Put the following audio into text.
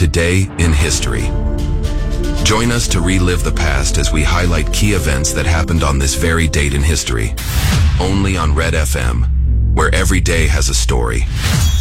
Today in History. Join us to relive the past as we highlight key events that happened on this very date in history. Only on Red FM, where every day has a story.